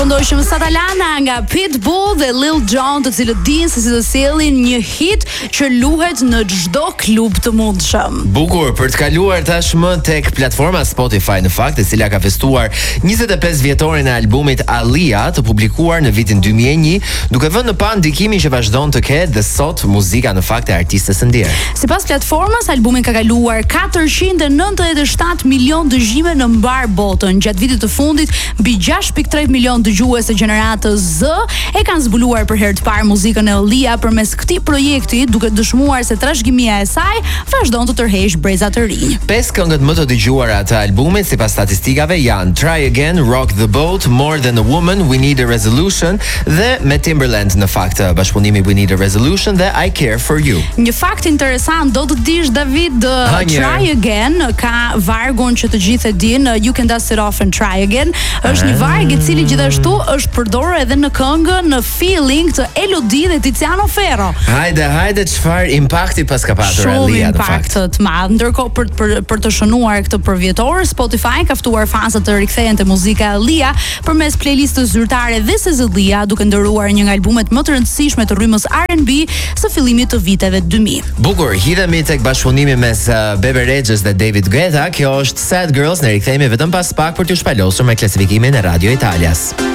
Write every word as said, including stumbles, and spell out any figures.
përfundojshëm Satalana nga Pitbull dhe Lil Jon, të cilët dinë se si të sjellin një hit që luhet në çdo klub të mundshëm. Bukur, për të kaluar tashmë tek platforma Spotify në fakt, e cila ka festuar njëzet e pesë vjetorin e albumit Alia, të publikuar në vitin dy mijë e një, duke vënë në pa ndikimin që vazhdon të ketë dhe sot muzika në fakt e artistes së ndjerë. Sipas platformës, albumi ka kaluar katërqind e nëntëdhjetë e shtatë milion dëgjime në mbar botën. Gjatë vitit të fundit, mbi gjashtë pikë tre milion dëgjues të gjeneratës Z e kanë zbuluar për herë të parë muzikën e Alia përmes këtij projekti, duke dëshmuar se trashëgimia e saj vazhdon të tërheqë breza të rinj. Pesë këngët më të dëgjuara të albumit sipas statistikave janë Try Again, Rock the Boat, More Than a Woman, We Need a Resolution dhe me Timberland në fakt bashkëpunimi We Need a Resolution dhe I Care for You. Një fakt interesant do të dish David, Ha, Try Again ka vargun që të gjithë e dinë, You Can Dust It Off and Try Again, është një varg i cili gjithashtu është përdorur edhe në këngën në Feeling të Elodie dhe Tiziano Ferro. Hajde, hajde, çfarë impakti pas ka patur Alia në fakt. Shumë impakt të madh. Ndërkohë për për për të shënuar këtë përvjetor, Spotify ka ftuar fansat të rikthehen te muzika e Alia përmes playlistës zyrtare This Is Alia, duke ndëruar një nga albumet më të rëndësishme të rrymës R and B së fillimit të viteve dy mijë. Bukur, hidhemi tek bashkëpunimi mes uh, Bebe Rexhës dhe David Guetta. Kjo është Sad Girls, ne rikthehemi vetëm pas pak për t'ju shpalosur me klasifikimin e Radio Italias.